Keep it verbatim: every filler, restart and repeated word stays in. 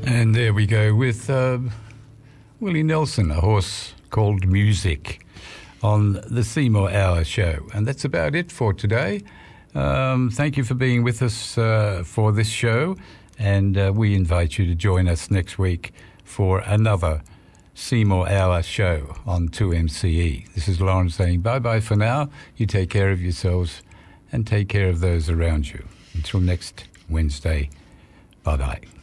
And there we go with uh, Willie Nelson, A Horse Called Music, on the Seymour Hour show. And that's about it for today. Um, thank you for being with us uh, for this show, and uh, we invite you to join us next week for another Seymour Hour show on two M C E. This is Lawrence saying bye-bye for now. You take care of yourselves and take care of those around you. Until next Wednesday, bye-bye.